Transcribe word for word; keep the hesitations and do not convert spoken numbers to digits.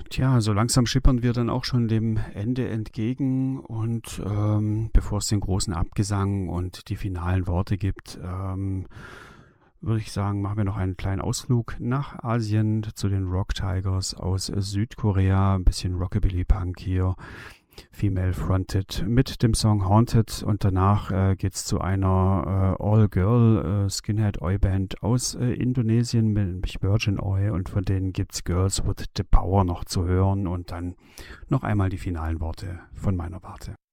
Tja, so langsam schippern wir dann auch schon dem Ende entgegen und ähm, bevor es den großen Abgesang und die finalen Worte gibt, ähm, würde ich sagen, machen wir noch einen kleinen Ausflug nach Asien zu den Rock Tigers aus Südkorea. Ein bisschen Rockabilly-Punk hier, Female Fronted mit dem Song Haunted, und danach äh, geht's zu einer äh, All-Girl äh, Skinhead-Oi-Band aus äh, Indonesien, nämlich Virgin Oi, und von denen gibt's Girls with the Power noch zu hören und dann noch einmal die finalen Worte von meiner Warte.